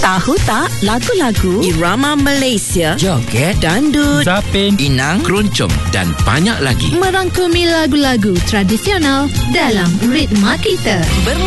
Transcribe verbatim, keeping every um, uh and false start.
Tahu tak lagu-lagu irama Malaysia, joget, dandut, zapin, inang, keroncong dan banyak lagi. merangkumi lagu-lagu tradisional dalam ritma kita.